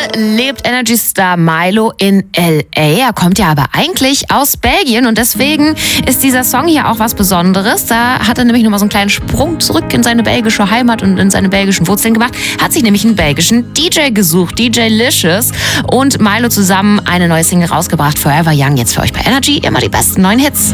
lebt Energy Star Mylo in L.A. Er kommt ja aber eigentlich aus Belgien und deswegen ist dieser Song hier auch was Besonderes. Da hat er nämlich nochmal so einen kleinen Sprung zurück in seine belgische Heimat und in seine belgischen Wurzeln gemacht. Hat sich nämlich einen belgischen DJ gesucht, DJ Licious, und Mylo zusammen eine neue Single rausgebracht, Forever Young. Jetzt für euch bei Energy immer die besten neuen Hits.